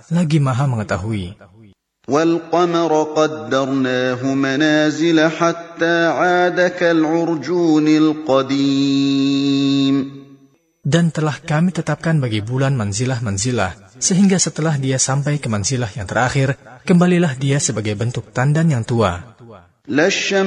lagi Maha mengetahui. وَالْقَمَرَ قَدَّرْنَاهُ مَنَازِلَ حَتَّى عَادَ كَالْعُرْجُونِ الْقَدِيمِ. Dan telah kami tetapkan bagi bulan manzilah-manzilah, sehingga setelah dia sampai ke manzilah yang terakhir, kembalilah dia sebagai bentuk tandan yang tua.